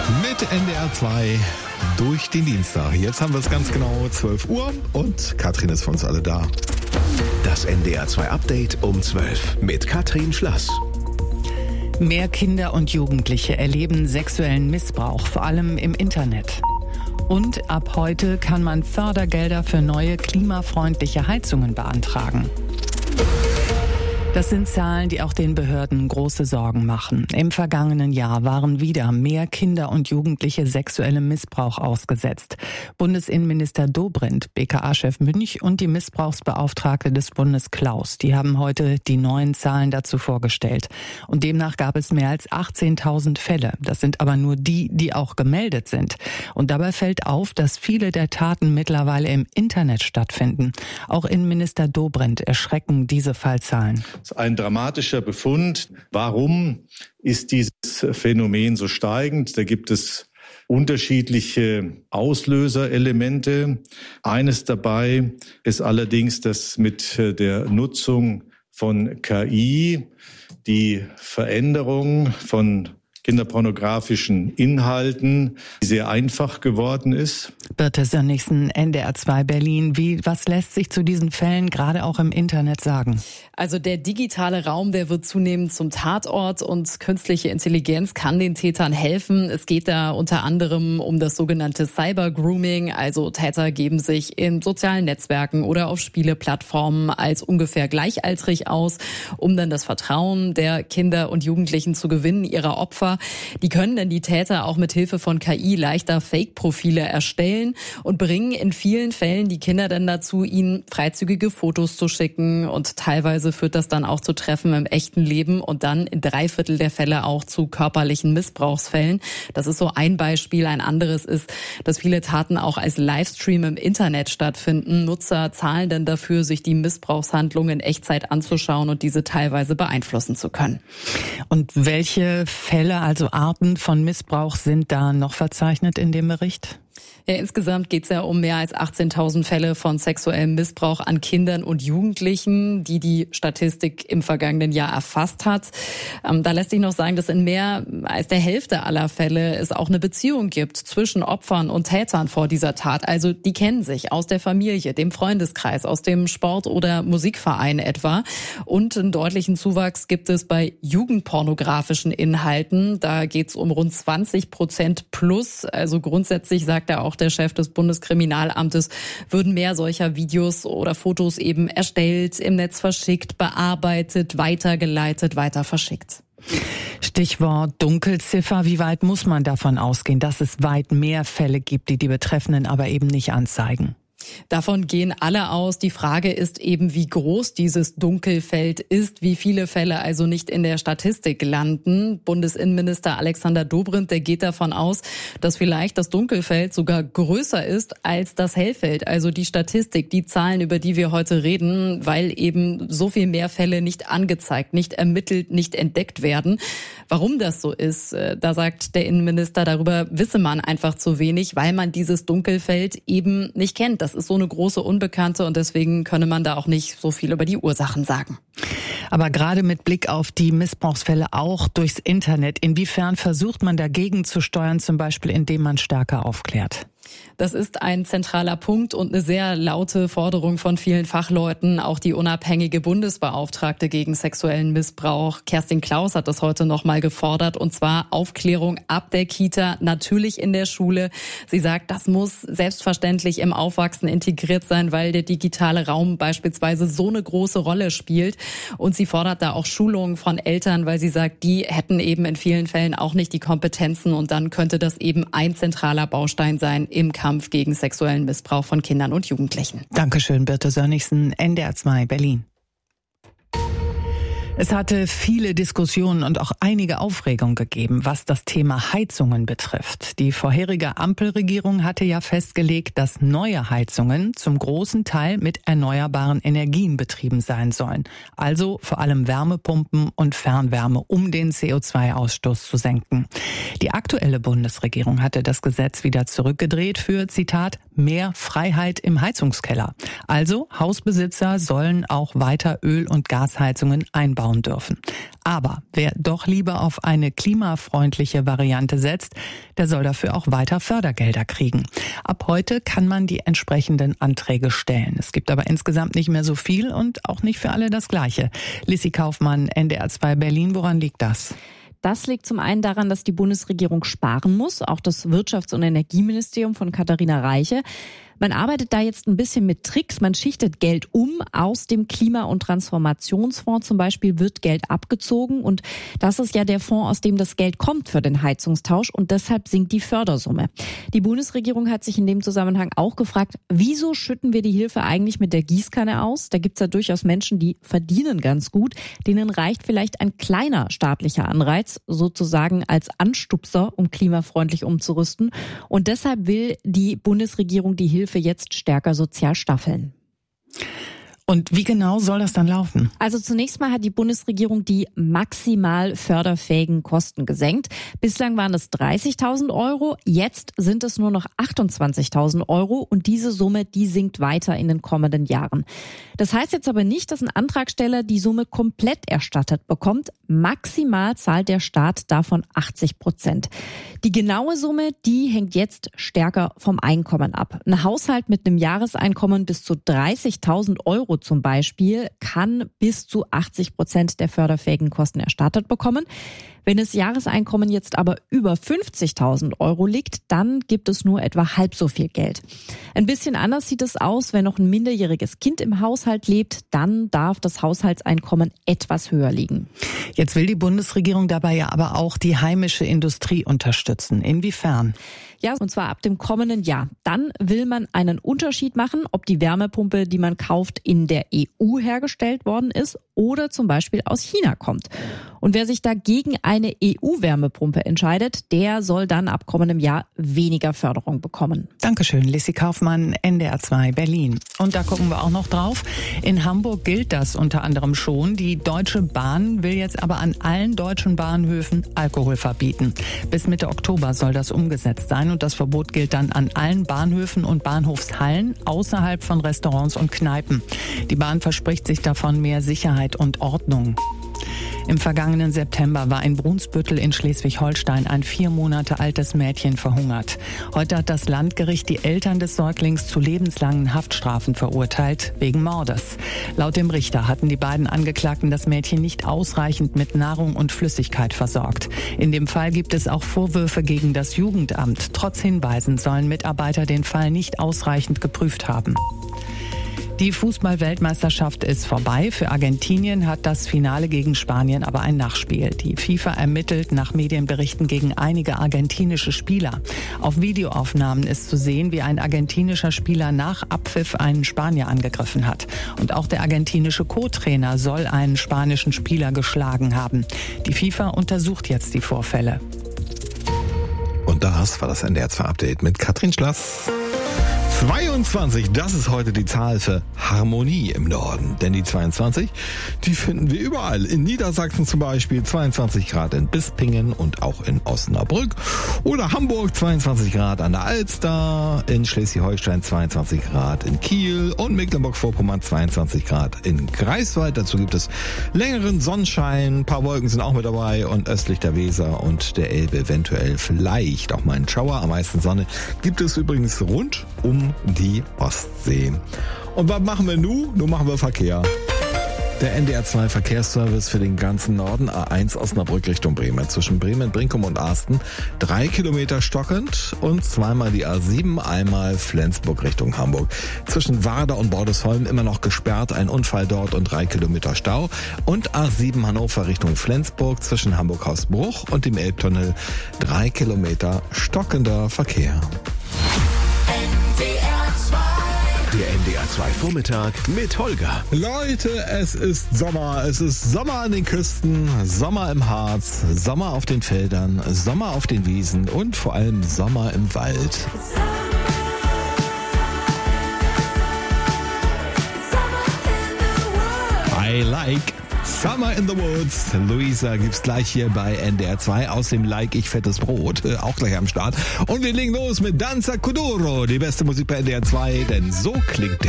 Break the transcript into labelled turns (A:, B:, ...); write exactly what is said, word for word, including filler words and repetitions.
A: Mit N D R zwei durch den Dienstag. Jetzt haben wir es ganz genau zwölf Uhr und Katrin ist für uns alle da.
B: Das N D R zwei Update um zwölf mit Katrin Schlass.
C: Mehr Kinder und Jugendliche erleben sexuellen Missbrauch, vor allem im Internet. Und ab heute kann man Fördergelder für neue klimafreundliche Heizungen beantragen. Das sind Zahlen, die auch den Behörden große Sorgen machen. Im vergangenen Jahr waren wieder mehr Kinder und Jugendliche sexuellem Missbrauch ausgesetzt. Bundesinnenminister Dobrindt, B K A-Chef Münch und die Missbrauchsbeauftragte des Bundes Klaus, die haben heute die neuen Zahlen dazu vorgestellt. Und demnach gab es mehr als achtzehntausend Fälle. Das sind aber nur die, die auch gemeldet sind. Und dabei fällt auf, dass viele der Taten mittlerweile im Internet stattfinden. Auch Innenminister Dobrindt erschrecken diese Fallzahlen.
D: Das ist ein dramatischer Befund. Warum ist dieses Phänomen so steigend? Da gibt es unterschiedliche Auslöserelemente. Eines dabei ist allerdings, dass mit der Nutzung von K I die Veränderung von kinderpornografischen Inhalten sehr einfach geworden ist.
C: Birte Sönnigsen, N D R zwei Berlin. Wie, was lässt sich zu diesen Fällen gerade auch im Internet sagen?
E: Also der digitale Raum, der wird zunehmend zum Tatort und künstliche Intelligenz kann den Tätern helfen. Es geht da unter anderem um das sogenannte Cyber-Grooming. Also Täter geben sich in sozialen Netzwerken oder auf Spieleplattformen als ungefähr gleichaltrig aus, um dann das Vertrauen der Kinder und Jugendlichen zu gewinnen, ihrer Opfer. Die können dann die Täter auch mit Hilfe von K I leichter Fake-Profile erstellen und bringen in vielen Fällen die Kinder dann dazu, ihnen freizügige Fotos zu schicken, und teilweise führt das dann auch zu Treffen im echten Leben und dann in drei Viertel der Fälle auch zu körperlichen Missbrauchsfällen. Das ist so ein Beispiel. Ein anderes ist, dass viele Taten auch als Livestream im Internet stattfinden. Nutzer zahlen dann dafür, sich die Missbrauchshandlungen in Echtzeit anzuschauen und diese teilweise beeinflussen zu können.
C: Und welche Fälle, also Arten von Missbrauch, sind da noch verzeichnet in dem Bericht?
E: Ja, insgesamt geht es ja um mehr als achtzehntausend Fälle von sexuellem Missbrauch an Kindern und Jugendlichen, die die Statistik im vergangenen Jahr erfasst hat. Ähm, da lässt sich noch sagen, dass in mehr als der Hälfte aller Fälle es auch eine Beziehung gibt zwischen Opfern und Tätern vor dieser Tat. Also die kennen sich aus der Familie, dem Freundeskreis, aus dem Sport- oder Musikverein etwa. Und einen deutlichen Zuwachs gibt es bei jugendpornografischen Inhalten. Da geht es um rund zwanzig Prozent plus. Also grundsätzlich sagt er auch, der Chef des Bundeskriminalamtes, würden mehr solcher Videos oder Fotos eben erstellt, im Netz verschickt, bearbeitet, weitergeleitet, weiter verschickt.
C: Stichwort Dunkelziffer. Wie weit muss man davon ausgehen, dass es weit mehr Fälle gibt, die die Betreffenden aber eben nicht anzeigen?
E: Davon gehen alle aus. Die Frage ist eben, wie groß dieses Dunkelfeld ist, wie viele Fälle also nicht in der Statistik landen. Bundesinnenminister Alexander Dobrindt, der geht davon aus, dass vielleicht das Dunkelfeld sogar größer ist als das Hellfeld. Also die Statistik, die Zahlen, über die wir heute reden, weil eben so viel mehr Fälle nicht angezeigt, nicht ermittelt, nicht entdeckt werden. Warum das so ist, da sagt der Innenminister, darüber wisse man einfach zu wenig, weil man dieses Dunkelfeld eben nicht kennt. Das ist so eine große Unbekannte und deswegen könne man da auch nicht so viel über die Ursachen sagen.
C: Aber gerade mit Blick auf die Missbrauchsfälle auch durchs Internet, inwiefern versucht man dagegen zu steuern, zum Beispiel indem man stärker aufklärt?
E: Das ist ein zentraler Punkt und eine sehr laute Forderung von vielen Fachleuten. Auch die unabhängige Bundesbeauftragte gegen sexuellen Missbrauch, Kerstin Klaus, hat das heute noch mal gefordert. Und zwar Aufklärung ab der Kita, natürlich in der Schule. Sie sagt, das muss selbstverständlich im Aufwachsen integriert sein, weil der digitale Raum beispielsweise so eine große Rolle spielt. Und sie fordert da auch Schulungen von Eltern, weil sie sagt, die hätten eben in vielen Fällen auch nicht die Kompetenzen. Und dann könnte das eben ein zentraler Baustein sein im Kampf gegen sexuellen Missbrauch von Kindern und Jugendlichen.
C: Dankeschön, Birte Sönnigsen, N D R zwei Berlin. Es hatte viele Diskussionen und auch einige Aufregung gegeben, was das Thema Heizungen betrifft. Die vorherige Ampelregierung hatte ja festgelegt, dass neue Heizungen zum großen Teil mit erneuerbaren Energien betrieben sein sollen. Also vor allem Wärmepumpen und Fernwärme, um den C O zwei Ausstoß zu senken. Die aktuelle Bundesregierung hatte das Gesetz wieder zurückgedreht für, Zitat, mehr Freiheit im Heizungskeller. Also Hausbesitzer sollen auch weiter Öl- und Gasheizungen einbauen dürfen. Aber wer doch lieber auf eine klimafreundliche Variante setzt, der soll dafür auch weiter Fördergelder kriegen. Ab heute kann man die entsprechenden Anträge stellen. Es gibt aber insgesamt nicht mehr so viel und auch nicht für alle das Gleiche. Lissi Kaufmann, N D R zwei Berlin, woran liegt das?
E: Das liegt zum einen daran, dass die Bundesregierung sparen muss, auch das Wirtschafts- und Energieministerium von Katharina Reiche. Man arbeitet da jetzt ein bisschen mit Tricks. Man schichtet Geld um. Aus dem Klima- und Transformationsfonds zum Beispiel wird Geld abgezogen. Und das ist ja der Fonds, aus dem das Geld kommt für den Heizungstausch. Und deshalb sinkt die Fördersumme. Die Bundesregierung hat sich in dem Zusammenhang auch gefragt, wieso schütten wir die Hilfe eigentlich mit der Gießkanne aus? Da gibt's ja durchaus Menschen, die verdienen ganz gut. Denen reicht vielleicht ein kleiner staatlicher Anreiz, sozusagen als Anstupser, um klimafreundlich umzurüsten. Und deshalb will die Bundesregierung die Hilfe für jetzt stärker sozial staffeln.
C: Und wie genau soll das dann laufen?
E: Also zunächst mal hat die Bundesregierung die maximal förderfähigen Kosten gesenkt. Bislang waren es dreißigtausend Euro, jetzt sind es nur noch achtundzwanzigtausend Euro und diese Summe, die sinkt weiter in den kommenden Jahren. Das heißt jetzt aber nicht, dass ein Antragsteller die Summe komplett erstattet bekommt. Maximal zahlt der Staat davon achtzig Prozent. Die genaue Summe, die hängt jetzt stärker vom Einkommen ab. Ein Haushalt mit einem Jahreseinkommen bis zu dreißigtausend Euro zum Beispiel kann bis zu achtzig Prozent der förderfähigen Kosten erstattet bekommen. Wenn das Jahreseinkommen jetzt aber über fünfzigtausend Euro liegt, dann gibt es nur etwa halb so viel Geld. Ein bisschen anders sieht es aus, wenn noch ein minderjähriges Kind im Haushalt lebt, dann darf das Haushaltseinkommen etwas höher liegen.
C: Jetzt will die Bundesregierung dabei ja aber auch die heimische Industrie unterstützen. Inwiefern?
E: Ja, und zwar ab dem kommenden Jahr. Dann will man einen Unterschied machen, ob die Wärmepumpe, die man kauft, in der E U hergestellt worden ist oder zum Beispiel aus China kommt. Und wer sich dagegen eine E U-Wärmepumpe entscheidet, der soll dann ab kommendem Jahr weniger Förderung bekommen.
C: Dankeschön, Lissi Kaufmann, N D R zwei Berlin. Und da gucken wir auch noch drauf. In Hamburg gilt das unter anderem schon. Die Deutsche Bahn will jetzt aber an allen deutschen Bahnhöfen Alkohol verbieten. Bis Mitte Oktober soll das umgesetzt sein. Und das Verbot gilt dann an allen Bahnhöfen und Bahnhofshallen außerhalb von Restaurants und Kneipen. Die Bahn verspricht sich davon mehr Sicherheit und Ordnung. Im vergangenen September war in Brunsbüttel in Schleswig-Holstein ein vier Monate altes Mädchen verhungert. Heute hat das Landgericht die Eltern des Säuglings zu lebenslangen Haftstrafen verurteilt, wegen Mordes. Laut dem Richter hatten die beiden Angeklagten das Mädchen nicht ausreichend mit Nahrung und Flüssigkeit versorgt. In dem Fall gibt es auch Vorwürfe gegen das Jugendamt. Trotz Hinweisen sollen Mitarbeiter den Fall nicht ausreichend geprüft haben. Die Fußball-Weltmeisterschaft ist vorbei. Für Argentinien hat das Finale gegen Spanien aber ein Nachspiel. Die FIFA ermittelt nach Medienberichten gegen einige argentinische Spieler. Auf Videoaufnahmen ist zu sehen, wie ein argentinischer Spieler nach Abpfiff einen Spanier angegriffen hat. Und auch der argentinische Co-Trainer soll einen spanischen Spieler geschlagen haben. Die FIFA untersucht jetzt die Vorfälle.
A: Und das war das N D R zwei Update mit Katrin Schlass. zweiundzwanzig, das ist heute die Zahl für Harmonie im Norden. Denn die zweiundzwanzig, die finden wir überall. In Niedersachsen zum Beispiel zweiundzwanzig Grad in Bispingen und auch in Osnabrück. Oder Hamburg zweiundzwanzig Grad an der Alster. In Schleswig-Holstein zweiundzwanzig Grad in Kiel. Und Mecklenburg-Vorpommern zweiundzwanzig Grad in Greifswald. Dazu gibt es längeren Sonnenschein. Ein paar Wolken sind auch mit dabei. Und östlich der Weser und der Elbe eventuell vielleicht auch mal ein Schauer. Am meisten Sonne gibt es übrigens rund um die Ostsee. Und was machen wir nun? Nun machen wir Verkehr. Der N D R zwei Verkehrsservice für den ganzen Norden, A eins Osnabrück Richtung Bremen. Zwischen Bremen, Brinkum und Arsten drei Kilometer stockend und zweimal die A sieben, einmal Flensburg Richtung Hamburg. Zwischen Warder und Bordesholm immer noch gesperrt, ein Unfall dort und drei Kilometer Stau. Und A sieben Hannover Richtung Flensburg zwischen Hamburg-Hausbruch und dem Elbtunnel drei Kilometer stockender Verkehr.
B: Der N D R zwei Vormittag mit Holger.
A: Leute, es ist Sommer. Es ist Sommer an den Küsten, Sommer im Harz, Sommer auf den Feldern, Sommer auf den Wiesen und vor allem Sommer im Wald. I like Summer in the Woods. Luisa gibt's gleich hier bei N D R zwei. Außerdem like ich fettes Brot. Äh, auch gleich am Start. Und wir legen los mit Danza Kuduro. Die beste Musik bei N D R zwei. Denn so klingt der